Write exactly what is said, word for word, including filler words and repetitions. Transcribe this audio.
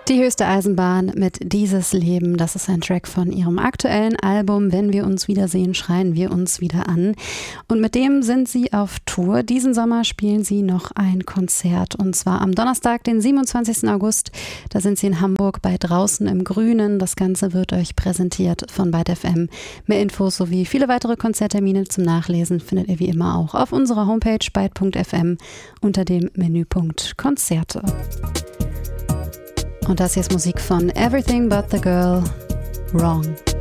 Die höchste Eisenbahn mit Dieses Leben, das ist ein Track von ihrem aktuellen Album Wenn wir uns wiedersehen, schreien wir uns wieder an. Und mit dem sind sie auf Tour. Diesen Sommer spielen sie noch ein Konzert und zwar am Donnerstag, den siebenundzwanzigsten August. Da sind sie in Hamburg bei Draußen im Grünen. Das Ganze wird euch präsentiert von Byte F M. Mehr Infos sowie viele weitere Konzerttermine zum Nachlesen findet ihr wie immer auch auf unserer Homepage byte punkt f m unter dem Menüpunkt Konzerte. Und das hier ist Musik von Everything But The Girl, Wrong.